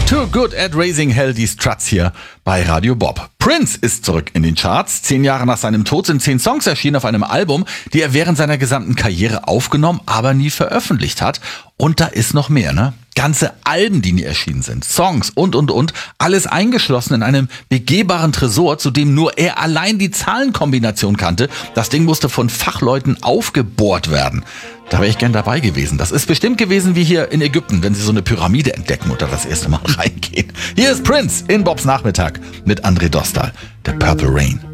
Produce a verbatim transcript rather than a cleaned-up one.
Too Good at Raising Hell, die Struts hier bei Radio Bob. Prince ist zurück in den Charts. Zehn Jahre nach seinem Tod sind zehn Songs erschienen auf einem Album, die er während seiner gesamten Karriere aufgenommen, aber nie veröffentlicht hat. Und da ist noch mehr, ne? Ganze Alben, die nie erschienen sind, Songs und, und, und. Alles eingeschlossen in einem begehbaren Tresor, zu dem nur er allein die Zahlenkombination kannte. Das Ding musste von Fachleuten aufgebohrt werden. Da wäre ich gern dabei gewesen. Das ist bestimmt gewesen wie hier in Ägypten, wenn sie so eine Pyramide entdecken oder das erste Mal reingehen. Hier ist Prince in Bobs Nachmittag mit André Dostal, der Purple Rain.